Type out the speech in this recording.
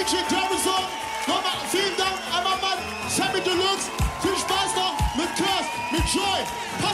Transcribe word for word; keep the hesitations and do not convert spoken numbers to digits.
J Garrison. Nochmal vielen Dank, einmal Mann, Sammy Deluxe. Viel Spaß noch mit Curse, mit Joy. Pass